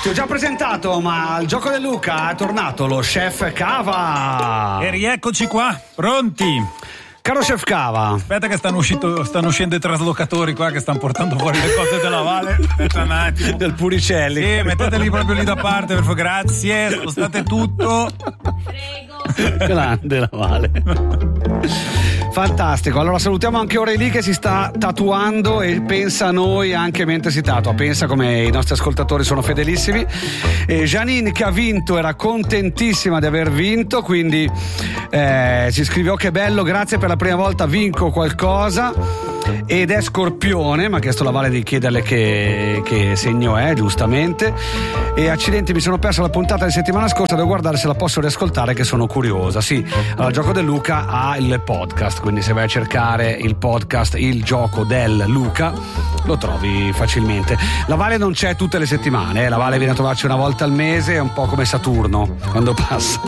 Ti ho già presentato, ma al gioco del Luca è tornato lo chef Cava. E rieccoci qua, pronti. Caro chef Cava. Aspetta che stanno uscendo i traslocatori qua che stanno portando fuori le cose della Vale. Aspetta un attimo. Del Puricelli. Sì, metteteli proprio lì da parte, per favore. Grazie, spostate tutto. Prego. Grande la Vale. Fantastico, allora salutiamo anche Aureli che si sta tatuando e pensa a noi anche mentre si tatua, pensa come i nostri ascoltatori sono fedelissimi. E Janine che ha vinto, era contentissima di aver vinto, quindi ci scrive: oh che bello, grazie, per la prima volta vinco qualcosa. Ed è Scorpione, mi ha chiesto la Vale di chiederle che segno è, giustamente. E accidenti, mi sono persa la puntata di settimana scorsa, devo guardare se la posso riascoltare che sono curiosa. Sì, allora, il gioco del Luca ha il podcast, quindi se vai a cercare il podcast Il gioco del Luca lo trovi facilmente. La Vale non c'è tutte le settimane, la Vale viene a trovarci una volta al mese, è un po' come Saturno quando passa.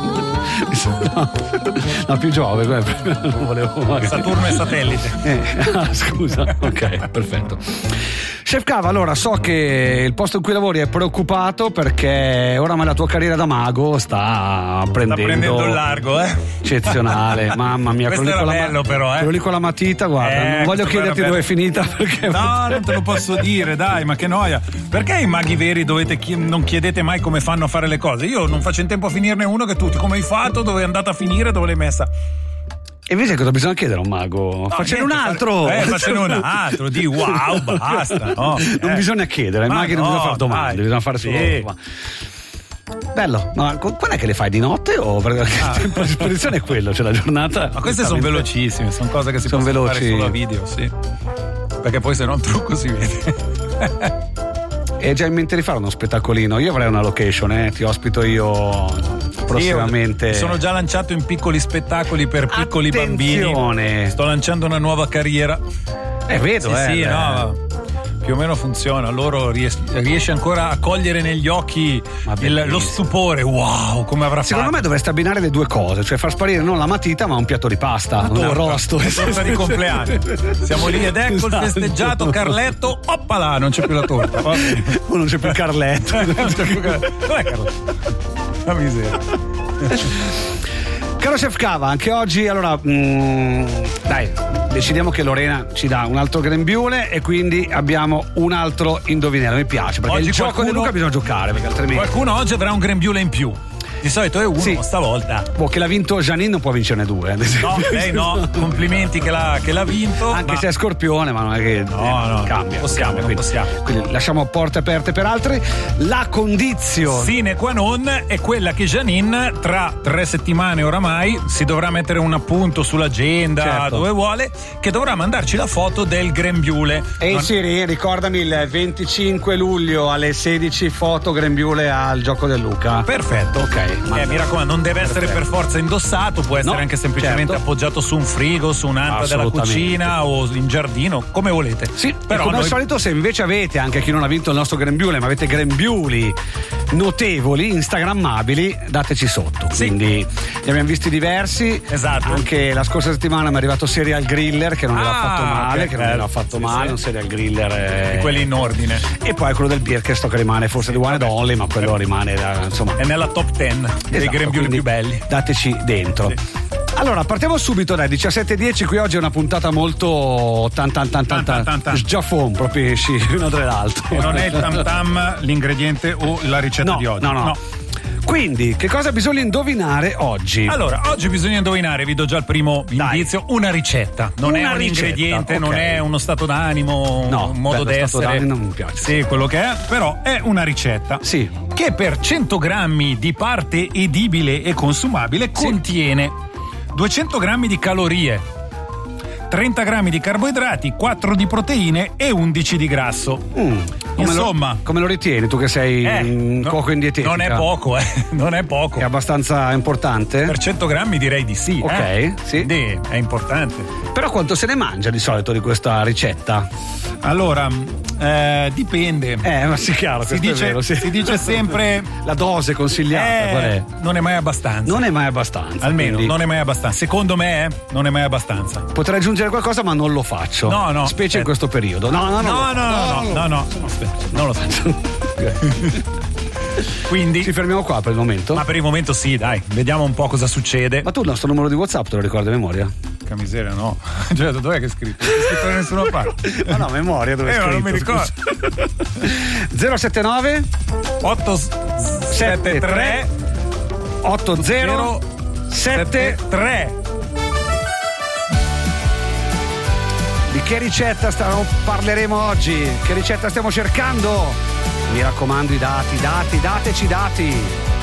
No, più Giove, non volevo magari. Saturno è satellite. Scusa, ok, perfetto. Chef Cava, allora so che il posto in cui lavori è preoccupato perché oramai la tua carriera da mago sta prendendo il largo, eccezionale, mamma mia. Questo era bello però, quello lì con la matita, guarda, non voglio chiederti dove è finita perché no, non te lo posso dire, dai, ma che noia. Perché i maghi veri non chiedete mai come fanno a fare le cose? Io non faccio in tempo a finirne uno che tutti come hai fatto, dove è andata a finire, dove l'hai messa. E invece cosa bisogna chiedere a un mago? No, facene un altro! Facene un altro, di wow, basta. No, non bisogna chiedere, ai maghi non bisogna fare domande, bisogna fare solo. Bello, ma quando è che le fai di notte o perché il tempo a disposizione è quello, cioè la giornata? Ma queste sono velocissime, sono cose che si possono fare solo a video, sì. Perché poi se no un trucco si vede. E già in mente di fare uno spettacolino? Io avrei una location, ti ospito io prossimamente. Io sono già lanciato in piccoli spettacoli per piccoli bambini. Sto lanciando una nuova carriera. Vedo, sì, no, più o meno funziona. Loro riesce ancora a cogliere negli occhi lo stupore. Wow, come avrà fatto. Secondo me dovresti abbinare le due cose, cioè far sparire non la matita ma un piatto di pasta, un arrosto. Una torta di compleanno. Siamo lì ed ecco il festeggiato, Carletto, oppala, non c'è più la torta. Non c'è più il Carletto. Dov'è Carletto? La miseria. Caro chef Cava, anche oggi allora dai, decidiamo che Lorena ci dà un altro grembiule e quindi abbiamo un altro indovinello. Mi piace perché oggi il gioco di Luca bisogna giocare, perché altrimenti qualcuno oggi avrà un grembiule in più. Di solito è uno, sì. Stavolta. Che l'ha vinto Janine non può vincerne due. No, lei no. Complimenti che l'ha vinto. Anche se è Scorpione, ma non è che cambia. Possiamo. Quindi lasciamo porte aperte per altri. La condizione sine qua non è quella che Janine tra 3 settimane oramai si dovrà mettere un appunto sull'agenda, certo, dove vuole, che dovrà mandarci la foto del grembiule. E Siri, ricordami il 25 luglio alle 16 foto grembiule al gioco del Luca. Perfetto, ok. Mi raccomando, non deve essere per forza indossato, può essere anche semplicemente appoggiato su un frigo, su un'anta della cucina o in giardino, come volete. Sì, però come al solito, se invece avete, anche chi non ha vinto il nostro grembiule, ma avete grembiuli notevoli, instagrammabili, dateci sotto. Sì. Quindi ne abbiamo visti diversi. Esatto. Anche la scorsa settimana mi è arrivato Serial Griller che non aveva fatto male, un Serial Griller e quelli in ordine. E poi quello del Birkenstock che rimane forse di one and only, ma quello rimane insomma. È nella top 10 dei grembiuli più belli. Dateci dentro. Sì. Allora, partiamo subito dai 17:10. Qui oggi è una puntata molto sgiaffon, proprio esci uno tra l'altro. E non è il tam tam l'ingrediente o la ricetta di oggi. No. Quindi, che cosa bisogna indovinare oggi? Allora, oggi bisogna indovinare, vi do già il primo indizio, una ricetta. Non è un ingrediente, okay, non è uno stato d'animo, un modo d'essere. Stato d'animo non mi piace. Sì, quello che è, però è una ricetta. Sì. Che per 100 grammi di parte edibile e consumabile contiene 200 grammi di calorie, 30 grammi di carboidrati, 4 di proteine e 11 di grasso. Insomma, come lo ritieni tu che sei un cuoco in dietetica? Non è poco, non è poco. È abbastanza importante? Per 100 grammi direi di sì. Ok, sì. È importante. Però quanto se ne mangia di solito di questa ricetta? Allora, dipende. Ma sì, chiaro, si dice sempre la dose consigliata qual è? Non è mai abbastanza. Non è mai abbastanza. Almeno quindi non è mai abbastanza. Secondo me non è mai abbastanza. Potrei aggiungere qualcosa, ma non lo faccio. No. Specie in questo periodo. No. Aspetta, non lo faccio. Quindi ci fermiamo qua per il momento. Ma per il momento sì, dai, vediamo un po' cosa succede. Ma tu il nostro numero di WhatsApp te lo ricordi a memoria? Che miseria, no. Cioè, dov'è che è scritto? Non è scritto da nessuna parte. Ma no, memoria dove è scritto? Non mi ricordo. 079 873 8073. Di che ricetta parleremo oggi? Che ricetta stiamo cercando? Mi raccomando, i dati, dateci dati.